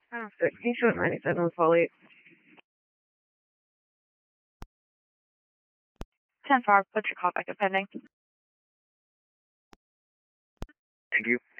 6, can you show it 97 with Foley? 10-4, put your call back at pending. Thank you.